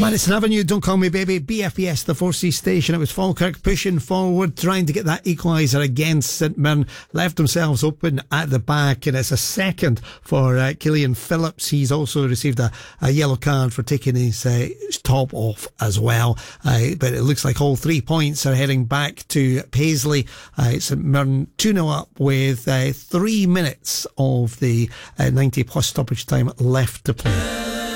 Madison Avenue, Don't Call Me Baby, BFES, the 4C station. It was Falkirk pushing forward, trying to get that equaliser against St Mirren. Left themselves open at the back, and it's a second for Killian Phillips. He's also received a yellow card for taking his top off as well. But it looks like all 3 points are heading back to Paisley. St Mirren 2-0 up with 3 minutes of the 90 plus stoppage time left to play.